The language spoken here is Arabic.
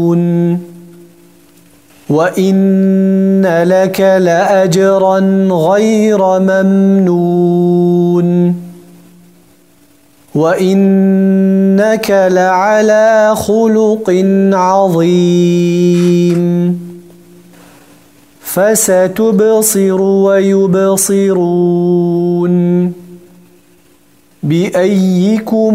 وإن لك لأجرا غير ممنون وإنك لعلى خلق عظيم فستبصر ويبصرون بأيكم